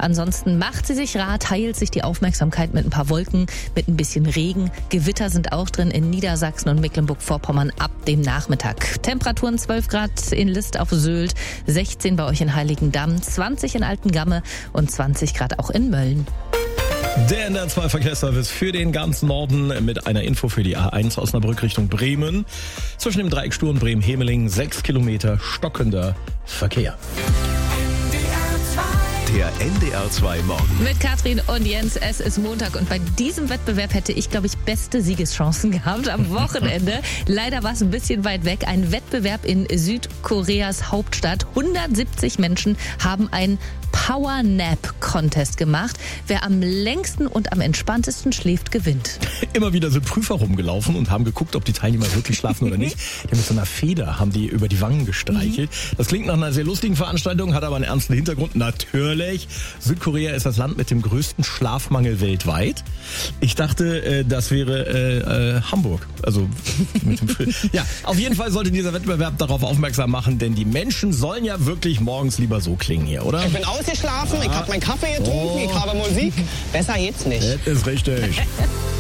Ansonsten macht sie sich rar, teilt sich die Aufmerksamkeit mit ein paar Wolken, mit ein bisschen Regen. Gewitter sind auch drin in Niedersachsen und Mecklenburg-Vorpommern ab dem Nachmittag. Temperaturen 12 Grad in List auf Sylt, 16 bei euch in Heiligendamm, 20 in Altengamme und 20 Grad auch in Mölln. Der NDR2 Verkehrsservice für den ganzen Norden mit einer Info für die A1 Osnabrück Richtung Bremen. Zwischen dem Dreieck Stur und Bremen-Hemeling 6 Kilometer stockender Verkehr. Der NDR2 Morgen. Mit Katrin und Jens, es ist Montag und bei diesem Wettbewerb hätte ich, glaube ich, beste Siegeschancen gehabt am Wochenende. Leider war es ein bisschen weit weg. Ein Wettbewerb in Südkoreas Hauptstadt. 170 Menschen haben einen Power-Nap-Contest gemacht. Wer am längsten und am entspanntesten schläft, gewinnt. Immer wieder sind Prüfer rumgelaufen und haben geguckt, ob die Teilnehmer wirklich schlafen oder nicht. Die mit so einer Feder haben die über die Wangen gestreichelt. Das klingt nach einer sehr lustigen Veranstaltung, hat aber einen ernsten Hintergrund. Natürlich, Südkorea ist das Land mit dem größten Schlafmangel weltweit. Ich dachte, das wäre Hamburg. Also ja, auf jeden Fall sollte dieser Wettbewerb darauf aufmerksam machen, denn die Menschen sollen ja wirklich morgens lieber so klingen hier, oder? Ich bin ausgeschlafen, ich habe meinen Kaffee getrunken, ich habe Musik. Besser geht's nicht. Das ist richtig.